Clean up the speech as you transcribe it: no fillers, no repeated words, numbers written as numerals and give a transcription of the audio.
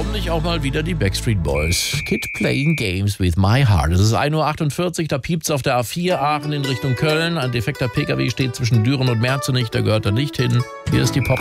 warum nicht auch mal wieder die Backstreet Boys? Kid Playing Games with My Heart. Es ist 1.48 Uhr, da piept's auf der A4 Aachen in Richtung Köln. Ein defekter PKW steht zwischen Düren und Merzenich, da gehört er nicht hin. Hier ist die Pop